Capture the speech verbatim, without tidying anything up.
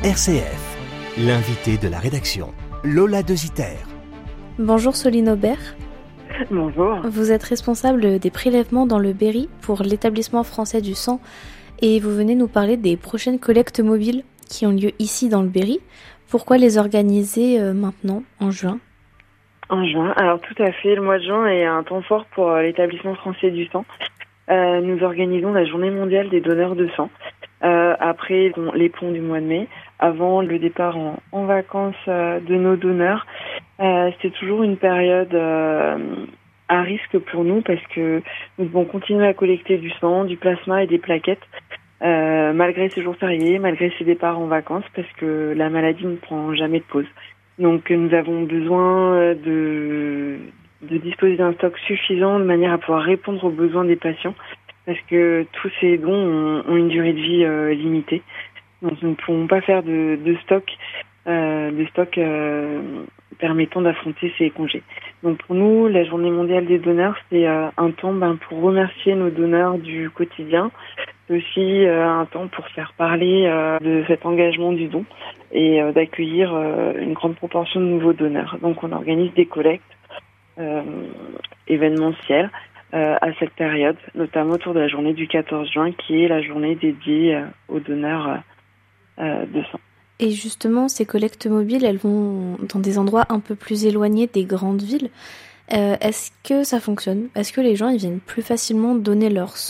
R C F, l'invité de la rédaction, Lola De Zitter. Bonjour Soline Aubert. Bonjour. Vous êtes responsable des prélèvements dans le Berry pour l'établissement français du sang et vous venez nous parler des prochaines collectes mobiles qui ont lieu ici dans le Berry. Pourquoi les organiser euh, maintenant, en juin ? En juin, alors tout à fait, le mois de juin est un temps fort pour euh, l'établissement français du sang. Euh, nous organisons la journée mondiale des donneurs de sang. Euh, après bon, les ponts du mois de mai, avant le départ en, en vacances euh, de nos donneurs. Euh, c'est toujours une période euh, à risque pour nous parce que nous devons continuer à collecter du sang, du plasma et des plaquettes euh, malgré ces jours fériés, malgré ces départs en vacances parce que la maladie ne prend jamais de pause. Donc nous avons besoin de, de disposer d'un stock suffisant de manière à pouvoir répondre aux besoins des patients parce que tous ces dons ont, ont une durée de vie euh, limitée. Donc nous ne pouvons pas faire de, de stock, euh, de stock euh, permettant d'affronter ces congés. Donc pour nous, la journée mondiale des donneurs, c'est euh, un temps ben, pour remercier nos donneurs du quotidien, c'est aussi euh, un temps pour faire parler euh, de cet engagement du don et euh, d'accueillir euh, une grande proportion de nouveaux donneurs. Donc on organise des collectes euh, événementielles euh, à cette période, notamment autour de la journée du quatorze juin, qui est la journée dédiée euh, aux donneurs euh, euh, de sang. Et justement, ces collectes mobiles, elles vont dans des endroits un peu plus éloignés des grandes villes. Euh, est-ce que ça fonctionne ? Est-ce que les gens ils viennent plus facilement donner leur sang